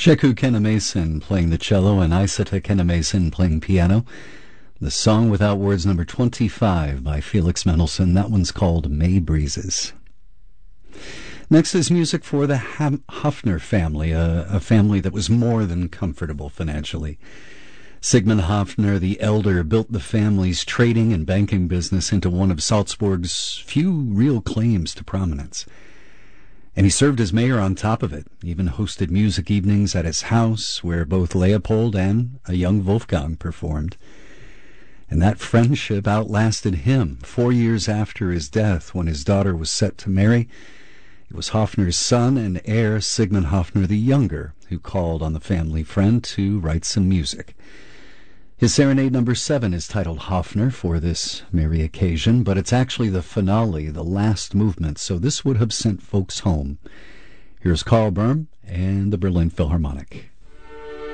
Sheku Kenna-Mason playing the cello and Isata Kenna-Mason playing piano. The song without words, number 25 by Felix Mendelssohn. That one's called May Breezes. Next is music for the Haffner family, a family that was more than comfortable financially. Sigmund Haffner the Elder built the family's trading and banking business into one of Salzburg's few real claims to prominence. And he served as mayor on top of it, even hosted music evenings at his house where both Leopold and a young Wolfgang performed. And that friendship outlasted him. 4 years after his death, when his daughter was set to marry, it was Haffner's son and heir, Sigmund Haffner the Younger, who called on the family friend to write some music. His serenade number 7 is titled Haffner for this merry occasion, but it's actually the finale, the last movement, so this would have sent folks home. Here's Karl Böhm and the Berlin Philharmonic.